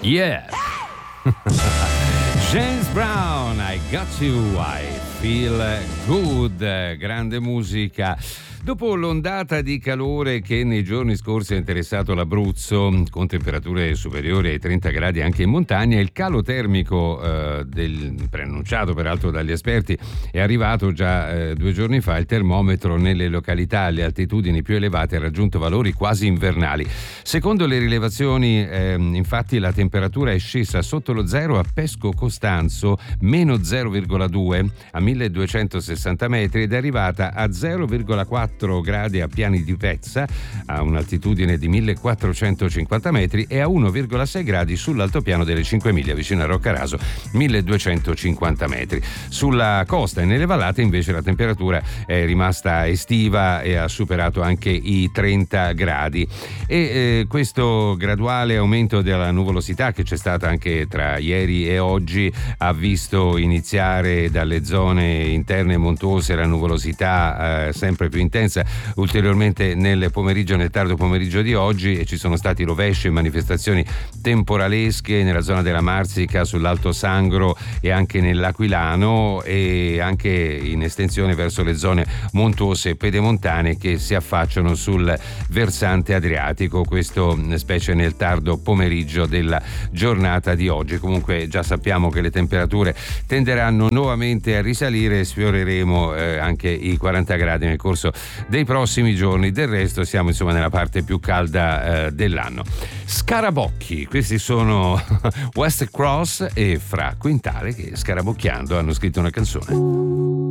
Yeah. James Brown, I Got You, I Feel Good, grande musica. Dopo l'ondata di calore che nei giorni scorsi ha interessato l'Abruzzo, con temperature superiori ai 30 gradi anche in montagna, il calo termico preannunciato peraltro dagli esperti è arrivato già 2 giorni fa. Il termometro nelle località alle altitudini più elevate ha raggiunto valori quasi invernali. Secondo le rilevazioni, infatti, la temperatura è scesa sotto lo zero a Pesco Costanzo, meno 0,2 a 1260 metri, ed è arrivata a 0,4 gradi a Piani di Pezza, a un'altitudine di 1450 metri, e a 1,6 gradi sull'altopiano delle 5 Miglia, vicino a Roccaraso, 1250 metri. Sulla costa e nelle vallate invece la temperatura è rimasta estiva e ha superato anche i 30 gradi. E questo graduale aumento della nuvolosità che c'è stata anche tra ieri e oggi ha visto iniziare dalle zone interne montuose la nuvolosità sempre più intensa ulteriormente nel pomeriggio, nel tardo pomeriggio di oggi, e ci sono stati rovesci e manifestazioni temporalesche nella zona della Marsica, sull'Alto Sangro e anche nell'Aquilano, e anche in estensione verso le zone montuose e pedemontane che si affacciano sul versante adriatico, questo specie nel tardo pomeriggio della giornata di oggi. Comunque già sappiamo che le temperature tenderanno nuovamente a risalire e sfioreremo anche i 40 gradi nel corso dei prossimi giorni. Del resto siamo insomma nella parte più calda dell'anno. Scarabocchi, questi sono West Cross e Fra Quintale, che scarabocchiando hanno scritto una canzone.